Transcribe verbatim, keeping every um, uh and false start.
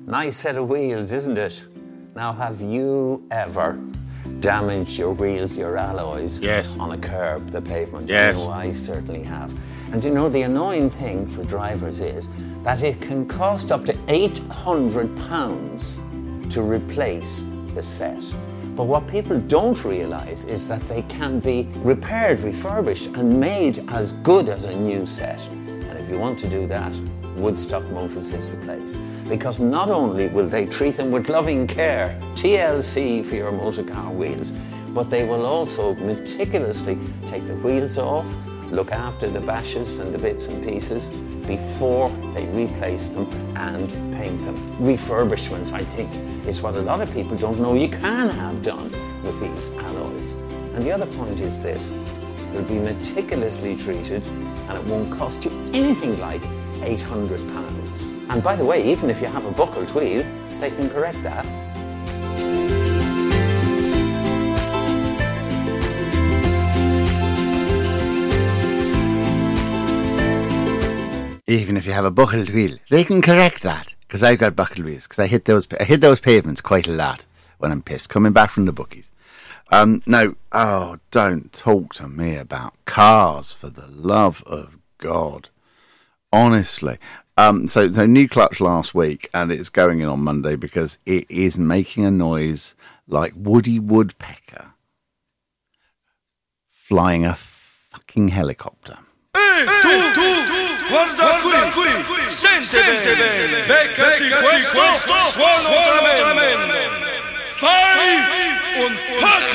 Nice set of wheels, isn't it? Now, have you ever damaged your wheels, your alloys, yes. on a curb, the pavement? Yes. You know, I certainly have. And you know, the annoying thing for drivers is that it can cost up to eight hundred pounds to replace the set. But what people don't realise is that they can be repaired, refurbished and made as good as a new set. And if you want to do that, Woodstock Motors is the place. Because not only will they treat them with loving care, T L C for your motor car wheels, but they will also meticulously take the wheels off, look after the bashes and the bits and pieces before they replace them and paint them. Refurbishment, I think, is what a lot of people don't know you can have done with these alloys. And the other point is this: it'll be meticulously treated and it won't cost you anything like eight hundred pounds. And by the way, even if you have a buckled wheel, they can correct that. Even if you have a buckled wheel, they can correct that. Because I've got buckled wheels. Because I hit those, I hit those pavements quite a lot when I'm pissed, coming back from the bookies. Um, no, oh, don't talk to me about cars, for the love of God. Honestly. Um, so, so new clutch last week, and it's going in on Monday because it is making a noise like Woody Woodpecker flying a fucking helicopter. Ehi, tu, tu, guarda qui, senti bene, beccati questo suono tremendo, fai un pacco!